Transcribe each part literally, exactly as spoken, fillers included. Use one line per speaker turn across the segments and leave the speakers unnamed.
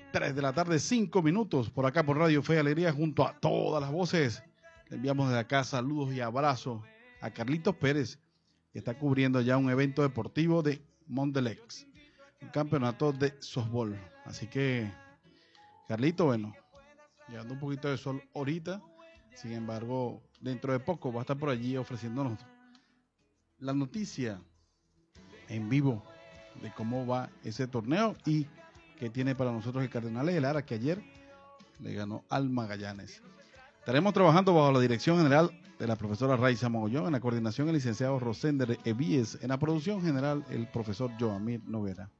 tres de la tarde, cinco minutos, por acá por Radio Fe y Alegría, junto a todas las voces. Le enviamos desde acá saludos y abrazos a Carlitos Pérez, que está cubriendo ya un evento deportivo de Mondelex, un campeonato de softball. Así que, Carlito, bueno, llevando un poquito de sol ahorita, sin embargo, dentro de poco va a estar por allí ofreciéndonos la noticia en vivo de cómo va ese torneo y que tiene para nosotros el Cardenales de Lara, que ayer le ganó al Magallanes. Estaremos trabajando bajo la dirección general de la profesora Raiza Mogollón, en la coordinación el licenciado Rosender Evíes, en la producción general el profesor Joamir Noguera.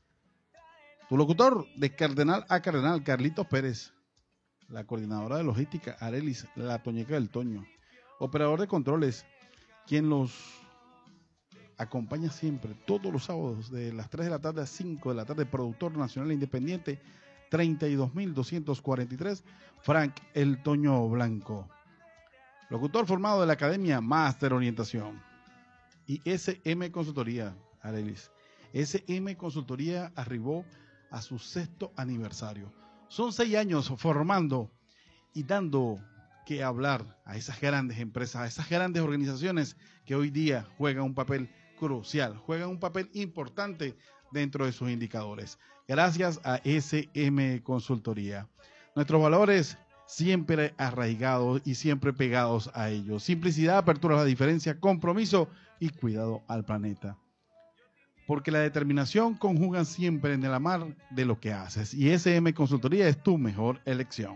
Tu locutor de Cardenal a Cardenal, Carlitos Pérez. La coordinadora de logística, Arelis, la Toñeca del Toño. Operador de controles, quien los acompaña siempre, todos los sábados, de las tres de la tarde a cinco de la tarde, productor nacional independiente, treinta y dos mil doscientos cuarenta y tres, Frank El Toño Blanco. Locutor formado de la Academia Máster Orientación. Y S M Consultoría, Arelis. S M Consultoría arribó a su sexto aniversario. Son seis años formando y dando que hablar a esas grandes empresas, a esas grandes organizaciones que hoy día juegan un papel crucial, juegan un papel importante dentro de sus indicadores. Gracias a S M Consultoría. Nuestros valores siempre arraigados y siempre pegados a ellos. Simplicidad, apertura a la diferencia, compromiso y cuidado al planeta. Porque la determinación conjugan siempre en el amar de lo que haces. Y S M Consultoría es tu mejor elección.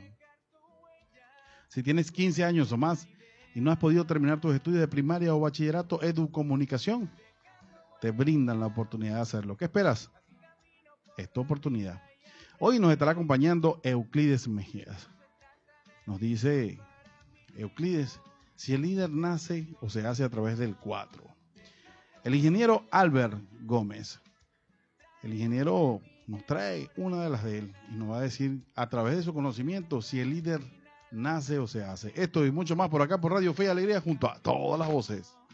Si tienes quince años o más y no has podido terminar tus estudios de primaria o bachillerato, Educomunicación te brindan la oportunidad de hacerlo. ¿Qué esperas? Es tu oportunidad. Hoy nos estará acompañando Euclides Mejías. Nos dice Euclides, si el líder nace o se hace a través del cuatro. El ingeniero Albert Gómez. El ingeniero nos trae una de las de él y nos va a decir a través de su conocimiento si el líder nace o se hace. Esto y mucho más por acá por Radio Fe y Alegría junto a todas las voces.